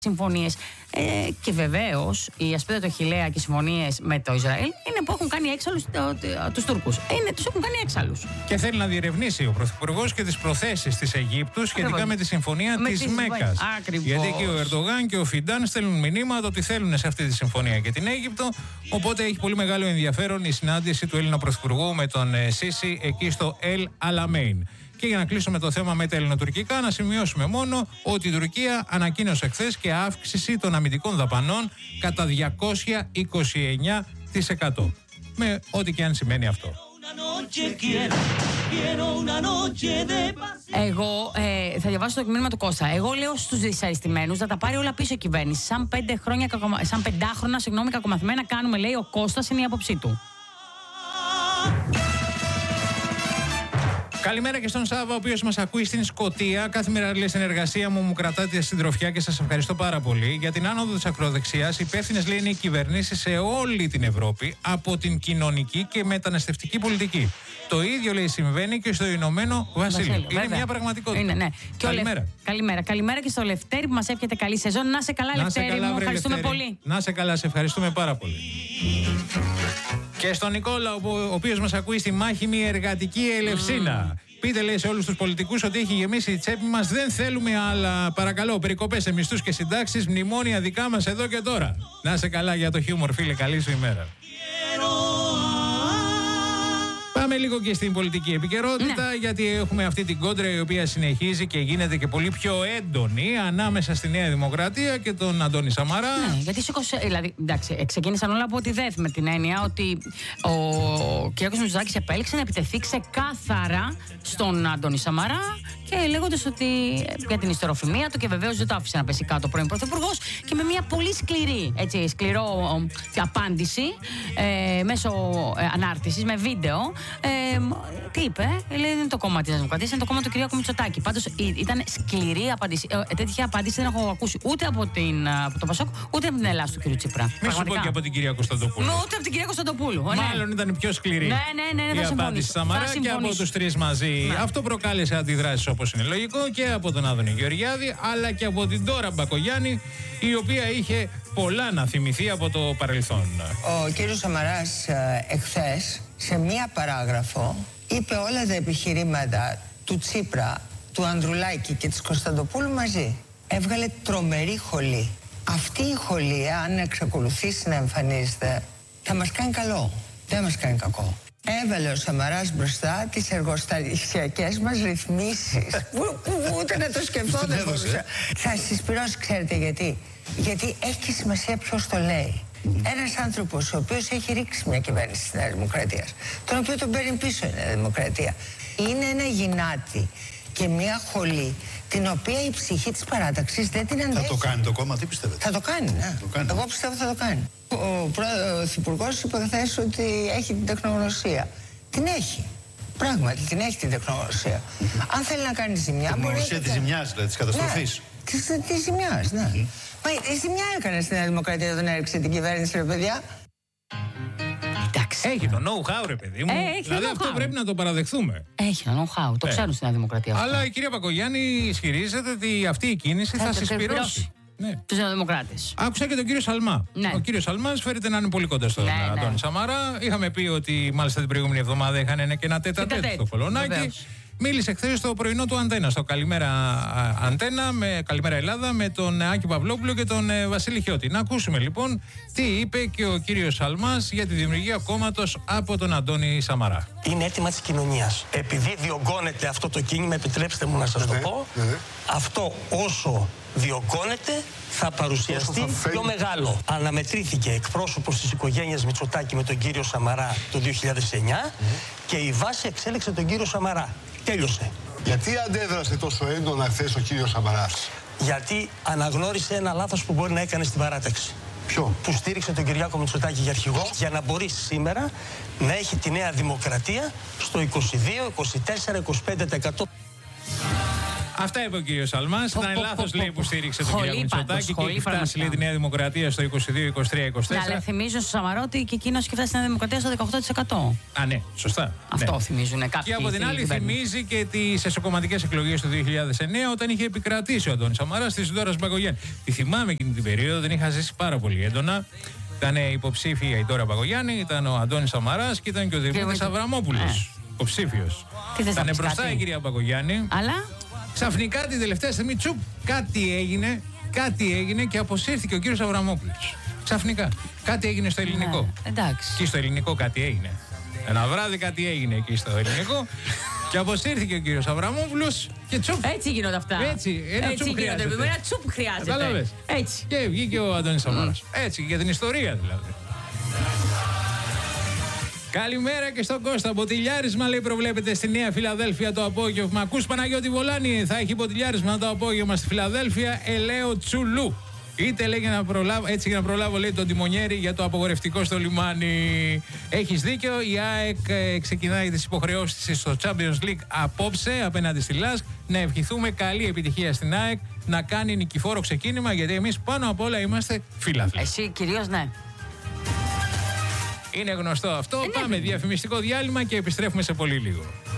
συμφωνίες. Και βεβαίως η ασπίδα του Αχιλλέα και οι συμφωνίες με το Ισραήλ είναι που έχουν κάνει έξαλλους τους Τούρκους. Τους έχουν κάνει έξαλλους. Και θέλει να διερευνήσει ο Πρωθυπουργός και τις προθέσεις της Αιγύπτου σχετικά με τη συμφωνία της Μέκκας. Γιατί και ο Ερντογάν και ο Φιντάν στέλνουν μηνύματα ότι θέλουν σε αυτή τη συμφωνία και την Αίγυπτο. Οπότε έχει πολύ μεγάλο ενδιαφέρον η συνάντηση του Έλληνα Πρωθυπουργού με τον Σίσι εκεί στο Ελ Αλαμέιν. Και για να κλείσουμε το θέμα με τα ελληνοτουρκικά, να σημειώσουμε μόνο ότι η Τουρκία ανακοίνωσε χθες και αύξηση των αμυντικών δαπανών κατά 229%. Με ό,τι και αν σημαίνει αυτό. Εγώ θα διαβάσω το μήνυμα του Κώστα. Εγώ λέω στους δυσαρεστημένους να τα πάρει όλα πίσω η κυβέρνηση. Σαν πεντάχρονα, κακομαθημένα κάνουμε, λέει ο Κώστας, είναι η άποψή του. Καλημέρα και στον Σάβα, ο οποίος μας ακούει στην Σκωτία. Κάθε μέρα λέει στην εργασία μου κρατάτε συντροφιά και σας ευχαριστώ πάρα πολύ. Για την άνοδο της ακροδεξιάς, υπεύθυνες λέει είναι οι κυβερνήσεις σε όλη την Ευρώπη από την κοινωνική και μεταναστευτική πολιτική. Το ίδιο λέει συμβαίνει και στο Ηνωμένο Βασίλειο. Είναι βέβαια μια πραγματικότητα. Είναι, ναι. Καλημέρα. Καλημέρα και στο Λευτέρη που μας εύχεται καλή σεζόν. Να σε καλά, Λευτέρη μου. Ευχαριστούμε πολύ. Να σε καλά, σε ευχαριστούμε πάρα πολύ. Και στον Νικόλα, ο οποίος μας ακούει στη μάχημη εργατική Ελευσίνα. Πείτε, λέει, σε όλους τους πολιτικούς ότι έχει γεμίσει η τσέπη μας. Δεν θέλουμε άλλα. Παρακαλώ, περικοπές σε μισθούς και συντάξεις. Μνημόνια δικά μας εδώ και τώρα. Να σε καλά για το χιούμορ, φίλε. Καλή σου ημέρα. Πάμε λίγο και στην πολιτική επικαιρότητα, ναι, γιατί έχουμε αυτή την κόντρα η οποία συνεχίζει και γίνεται και πολύ πιο έντονη ανάμεσα στη Νέα Δημοκρατία και τον Αντώνη Σαμαρά. Ναι, γιατί δηλαδή, εντάξει, ξεκίνησαν όλα από τη ΔΕΘ με την έννοια ότι ο κ. Μητσοτάκης επέλεξε να επιτεθεί ξεκάθαρα στον Αντώνη Σαμαρά και λέγοντας ότι για την ιστεροφημία του, και βεβαίως δεν το άφησε να πέσει κάτω ο πρώην Πρωθυπουργός, και με μια πολύ σκληρό απάντηση μέσω ανάρτησης με βίντεο. Τι είπε, λέει δεν είναι το κόμμα της Δημοκρατίας, είναι το κόμμα του κ. Μητσοτάκη. Πάντως ήταν σκληρή απάντηση. Τέτοια απάντηση δεν έχω ακούσει ούτε από το Πασόκ, ούτε από την Ελλάδα του κ. Τσίπρα. Μην σου πω και από την κυρία Κωνσταντοπούλου. Ούτε από την κυρία Κωνσταντοπούλου. Μάλλον ήταν πιο σκληρή η απάντηση Σαμαρά και από τους τρεις μαζί. Ναι. Αυτό προκάλεσε αντιδράσεις, όπως είναι λογικό, και από τον Άδωνη Γεωργιάδη, αλλά και από την Ντόρα Μπακογιάννη, η οποία είχε πολλά να θυμηθεί από το παρελθόν. Ο κύριος Σαμαράς εχθές σε μία παράγραφο είπε όλα τα επιχειρήματα του Τσίπρα, του Ανδρουλάκη και της Κωνσταντοπούλου μαζί. Έβγαλε τρομερή χολή. Αυτή η χολή, αν εξακολουθήσει να εμφανίζεται, θα μας κάνει καλό. Δεν μας κάνει κακό. Έβαλε ο Σαμαράς μπροστά τις εργοστασιακές μας ρυθμίσεις που ούτε να το σκεφτώ δεν μπορούσα. Θα συσπυρώσει, ξέρετε γιατί? Γιατί έχει σημασία ποιος το λέει. Ένας άνθρωπος ο οποίος έχει ρίξει μια κυβέρνηση της Νέας Δημοκρατίας, τον οποίο τον παίρνει πίσω η Νέα Δημοκρατία, είναι ένα γυνάτι και μια χολή την οποία η ψυχή της παράταξης δεν την αντέχει. Θα το κάνει το κόμμα, τι πιστεύετε? Θα το κάνει, ναι. Εγώ πιστεύω θα το κάνει. Ο Πρωθυπουργός υποθέσει ότι έχει την τεχνογνωσία. Την έχει. Πράγματι, την έχει την τεχνογνωσία. Αν θέλει να κάνει ζημιά. Τεχνογνωσία της ζημιάς, δηλαδή της καταστροφής. Ναι, της ζημιάς, ναι. Μα η ζημιά έκανε στη Νέα Δημοκρατία όταν έριξε την κυβέρνηση, ρε παιδιά. Έχει το know-how, ρε παιδί μου. Δηλαδή αυτό πρέπει να το παραδεχθούμε. Έχει το know-how, το ξέρουν στη Νέα Δημοκρατία. Αλλά η κυρία Μπακογιάννη ισχυρίζεται ότι αυτή η κίνηση θα συσπυρώσει τους Νεοδημοκράτες. Άκουσα και τον κύριο Σαλμά. Ναι. Ο κύριος Σαλμάς φέρεται να είναι πολύ κοντά στον Αντώνη Σαμαρά. Είχαμε πει ότι μάλιστα την προηγούμενη εβδομάδα είχαν και ένα τέτα-τέτ στο Κολονάκι. Μίλησε χθες στο πρωινό του Αντένα, στο Καλημέρα Αντένα, Καλημέρα Ελλάδα, με τον Άκη Παυλόπουλο και τον Βασίλη Χιώτη. Να ακούσουμε λοιπόν τι είπε και ο κύριος Σαλμάς για τη δημιουργία κόμματος από τον Αντώνη Σαμαρά. Είναι αίτημα της κοινωνίας. Επειδή διωγγώνεται αυτό το κίνημα, επιτρέψτε μου να σας το πω, αυτό όσο διωγγώνεται θα παρουσιαστεί πιο μεγάλο. Αναμετρήθηκε εκπρόσωπος της οικογένειας Μητσοτάκη με τον κύριο Σαμαρά το 2009 και η βάση εξέλεξε τον κύριο Σαμαρά. Τέλειωσε. Γιατί αντέδρασε τόσο έντονα χθες ο κύριος Σαμαράς? Γιατί αναγνώρισε ένα λάθος που μπορεί να έκανε στην παράταξη. Ποιο? Που στήριξε τον Κυριάκο Μητσοτάκη για αρχηγό, για να μπορεί σήμερα να έχει τη Νέα Δημοκρατία στο 22, 24, 25%. Αυτά είπε ο κύριος Σαλμάς. Ήταν λάθος, λέει, που στήριξε τον κύριο Μητσοτάκη και έχει φτάσει, λέει, τη Νέα Δημοκρατία στο 22, 23, 24. Αλλά θυμίζω στο Σαμαρά ότι και εκείνος έχει φτάσει στη Νέα Δημοκρατία στο 18%. Α, ναι, σωστά. Αυτό θυμίζουν κάποιοι. Και από την άλλη, θυμίζει και τις εσωκομματικές εκλογές του 2009, όταν είχε επικρατήσει ο Αντώνης Σαμαράς της Ντόρας Μπακογιάννη. Τη θυμάμαι εκείνη την περίοδο, την είχα ζήσει πάρα πολύ έντονα. Ήταν υποψήφια η Ντόρα Μπακογιάννη, ήταν ο Αντώνης Σαμαράς και ήταν και ο Δημήτρης Αβραμόπουλος. Υποψήφιος. Ήταν μπροστά η κυρία Μπακογιάννη. Αλλά ξαφνικά την τελευταία στιγμή, τσουπ, κάτι έγινε και αποσύρθηκε ο κύριος Αβραμόπουλος. Ξαφνικά. Κάτι έγινε στο ελληνικό. Εντάξει. Και στο ελληνικό κάτι έγινε. Ένα βράδυ κάτι έγινε εκεί στο ελληνικό. Και αποσύρθηκε ο κύριος Αβραμόπουλος και τσουπ. Έτσι γίνονται αυτά. Έτσι, ένα τσουπ χρειάζεται. Ένα τσουπ χρειάζεται. Κατάλαβες. Έτσι. Και βγήκε ο Αντώνης Σαμαράς. Έτσι, για την ιστορία δηλαδή. Καλημέρα και στον Κώστα. Μποτιλιάρισμα, λέει, προβλέπεται στη Νέα Φιλαδέλφια το απόγευμα. Ακούς, Παναγιώτη Βολάνη, θα έχει μποτιλιάρισμα το απόγευμα στη Φιλαδέλφια. Ελαίο Τσουλού. Είτε, λέει, έτσι για να προλάβω, λέει, τον τιμονιέρη για το απογορευτικό στο λιμάνι. Έχεις δίκιο. Η ΑΕΚ ξεκινάει τις υποχρεώσεις της στο Champions League απόψε απέναντι στη ΛΑΣΚ. Να ευχηθούμε καλή επιτυχία στην ΑΕΚ, να κάνει νικηφόρο ξεκίνημα, γιατί εμείς πάνω απ' όλα είμαστε φιλάθλοι. Εσύ κυρίως, ναι. Είναι γνωστό αυτό. Πάμε διαφημιστικό διάλειμμα και επιστρέφουμε σε πολύ λίγο.